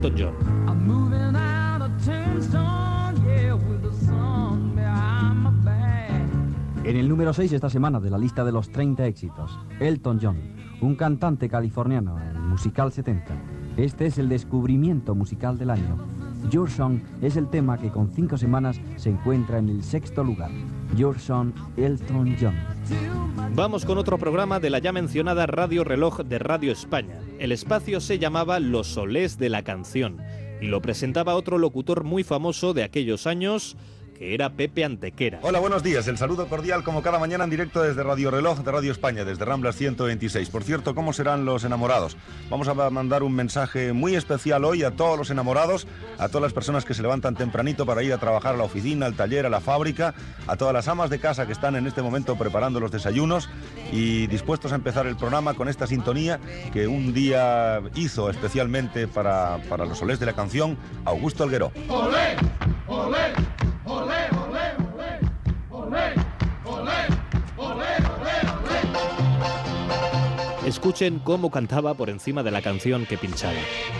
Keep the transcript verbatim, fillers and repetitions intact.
Elton John. En el número seis esta semana de la lista de los treinta éxitos, Elton John, un cantante californiano en el musical setenta. Este es el descubrimiento musical del año. Your Song es el tema que con cinco semanas se encuentra en el sexto lugar. Your Song, Elton John. Vamos con otro programa de la ya mencionada Radio Reloj de Radio España. El espacio se llamaba Los Solés de la Canción y lo presentaba otro locutor muy famoso de aquellos años, que era Pepe Antequera. Hola, buenos días. El saludo cordial como cada mañana en directo desde Radio Reloj de Radio España, desde Ramblas ciento veintiséis. Por cierto, ¿cómo serán los enamorados? Vamos a mandar un mensaje muy especial hoy a todos los enamorados, a todas las personas que se levantan tempranito para ir a trabajar a la oficina, al taller, a la fábrica, a todas las amas de casa que están en este momento preparando los desayunos y dispuestos a empezar el programa con esta sintonía que un día hizo especialmente para, para los solés de la canción Augusto Algueró. ¡Olé! ¡Olé! ¡Olé, olé, olé! ¡Olé, olé, olé, olé, olé! Escuchen cómo cantaba por encima de la canción que pinchaba.